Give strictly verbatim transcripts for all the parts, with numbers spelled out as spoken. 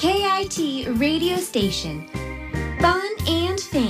ケーアイティー Radio Station Fun and Fan。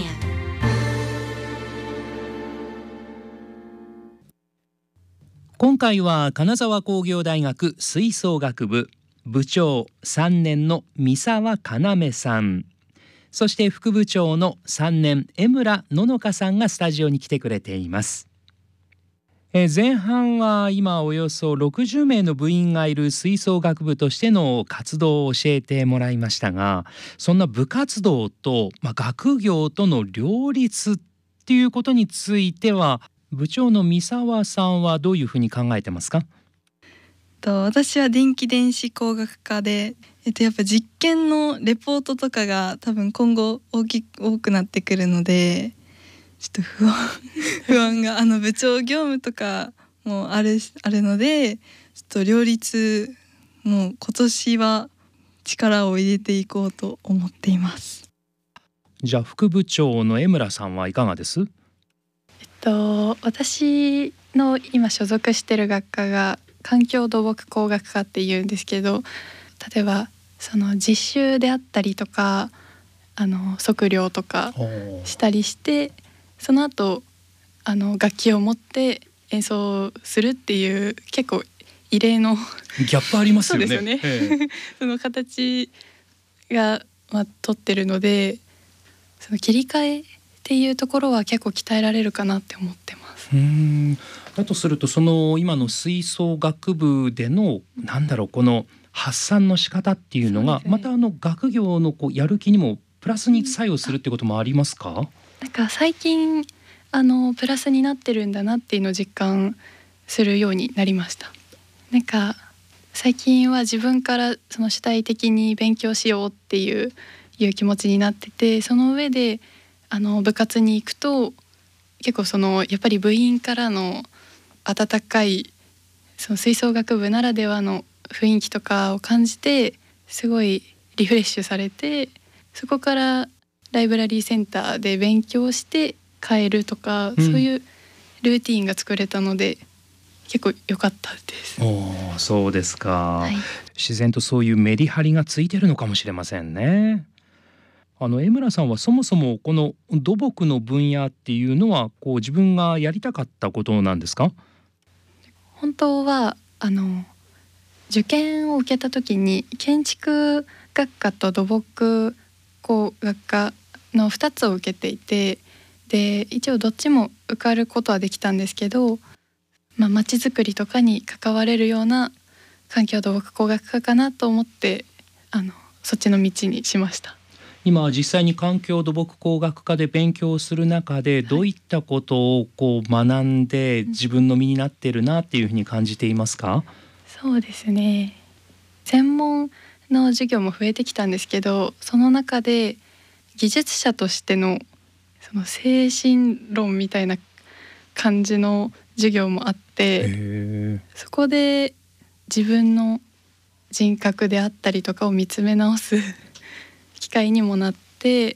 今回は金沢工業大学吹奏楽部部長さんねんの三沢要さん、そして副部長のさんねん江村ののかさんがスタジオに来てくれています。え前半は今およそろくじゅうめいの部員がいる吹奏楽部としての活動を教えてもらいましたが、そんな部活動と、まあ、学業との両立っていうことについては部長の三沢さんはどういうふうに考えてますか？ と私は電気電子工学科で、えっと、やっぱ実験のレポートとかが多分今後大き多くなってくるので、ちょっと不安不安があの部長業務とかもあるあるので、ちょっと両立もう今年は力を入れていこうと思っています。 じゃあ副部長の江村さんはいかがです？ えっと私の今所属してる学科が環境土木工学科っていうんですけど、例えばその実習であったりとかあの測量とかしたりして、その後あの楽器を持って演奏するっていう結構異例のギャップありますよね。 そうですよね、 ええ、 その形が、まあ、取ってるので、その切り替えっていうところは結構鍛えられるかなって思ってます。 うーんだとすると、その今の吹奏楽部でのなんだろう、この発散の仕方っていうのが、 そうですね、 またあの学業のこうやる気にもプラスに作用するってこともありますか？ なんか最近あのプラスになってるんだなっていうのを実感するようになりました。なんか最近は自分からその主体的に勉強しようっていういう気持ちになってて、その上であの部活に行くと結構そのやっぱり部員からの温かいその吹奏楽部ならではの雰囲気とかを感じて、すごいリフレッシュされて、そこからライブラリーセンターで勉強して帰るとか、うん、そういうルーティーンが作れたので結構良かったです。 おー、そうですか、 はい、 自然とそういうメリハリがついてるのかもしれませんね。あの江村さんはそもそもこの土木の分野っていうのはこう自分がやりたかったことなんですか？ 本当はあの受験を受けた時に建築学科と土木工学科のふたつを受けていて、で一応どっちも受かることはできたんですけど、まあ、街づくりとかに関われるような環境土木工学科かなと思ってあのそっちの道にしました。 今実際に環境土木工学科で勉強する中でどういったことをこう学んで自分の身になっているなっていうふうに感じていますか？ そうですね、専門の授業も増えてきたんですけど、その中で技術者としてのその精神論みたいな感じの授業もあって、そこで自分の人格であったりとかを見つめ直す機会にもなって、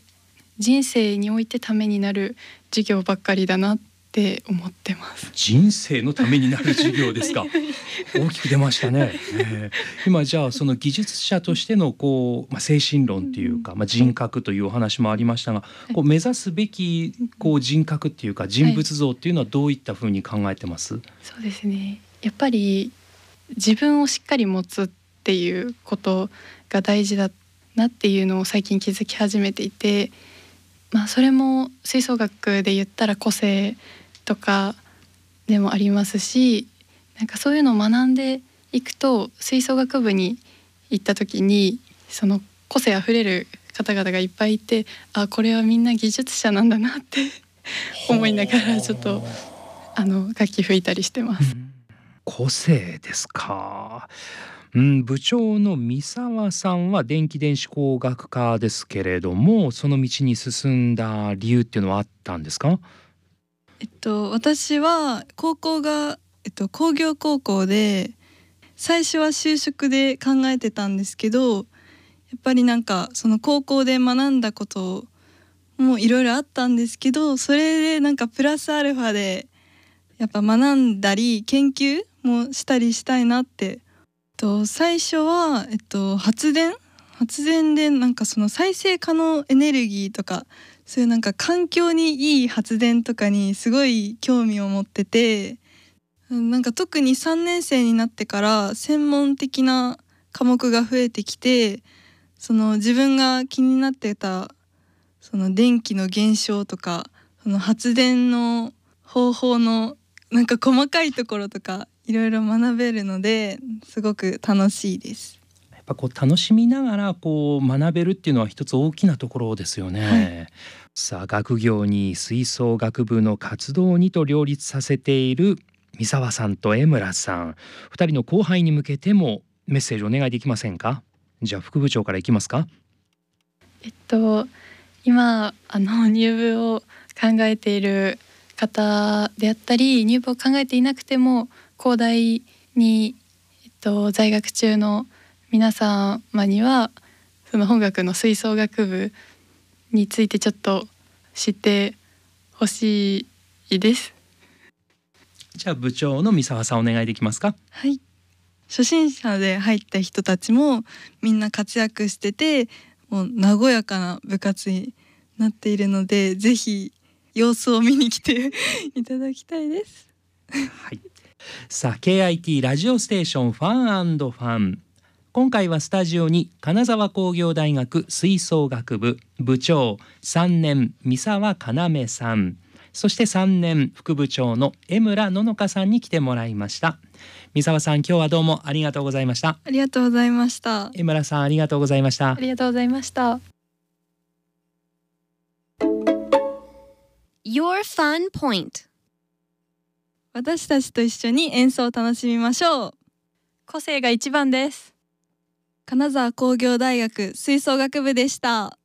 人生においてためになる授業ばっかりだなって思ってます。 人生のためになる授業ですか？大きく出ましたね、えー、今じゃあその技術者としてのこう、まあ、精神論っていうか、まあ、人格というお話もありましたが、こう目指すべきこう人格っていうか人物像っていうのはどういったふうに考えてます？はい、 そうですね、やっぱり自分をしっかり持つっていうことが大事だなっていうのを最近気づき始めていて、まあ、それも吹奏楽で言ったら個性とかでもありますし、なんかそういうのを学んでいくと吹奏楽部に行った時にその個性あふれる方々がいっぱいいて、あ、これはみんな技術者なんだなって思いながらちょっとあの楽器吹いたりしてます。 うん、個性ですか。うん、部長の三沢さんは電気電子工学科ですけれども、その道に進んだ理由っていうのはあったんですか？ えっと私は高校が、えっと、工業高校で、最初は就職で考えてたんですけど、やっぱりなんかその高校で学んだこともいろいろあったんですけど、それでなんかプラスアルファでやっぱ学んだり研究もしたりしたいなって。と最初は、えっと、発電発電でなんかその再生可能エネルギーとかそういうなんか環境にいい発電とかにすごい興味を持ってて、なんか特にさんねん生になってから専門的な科目が増えてきて、その自分が気になってたその電気の現象とかその発電の方法のなんか細かいところとかいろいろ学べるのですごく楽しいです。 やっぱこう楽しみながらこう学べるっていうのは一つ大きなところですよね。はい、さあ学業に吹奏楽部の活動にと両立させている三沢さんと江村さん、ふたりの後輩に向けてもメッセージお願いできませんか。じゃあ副部長からいきますか。 えっと今あの入部を考えている方であったり、入部を考えていなくても高大に、えっと、在学中の皆様にはその本学の吹奏楽部についてちょっと知ってほしいです。 じゃあ部長の三沢さんお願いできますか。 はい、初心者で入った人たちもみんな活躍してて、もう和やかな部活になっているので、ぜひ様子を見に来ていただきたいです。 はい、さあ ケーアイティー ラジオステーションファン&ファン、今回はスタジオに金沢工業大学吹奏楽部部長さんねん三沢要さん、そしてさんねん副部長の江村ののかさんに来てもらいました。三沢さん、今日はどうもありがとうございました。 ありがとうございました。 江村さん、ありがとうございました。 ありがとうございました。 Your Fun Point。 私たちと一緒に演奏を楽しみましょう。 個性が一番です。 金沢工業大学吹奏楽部でした。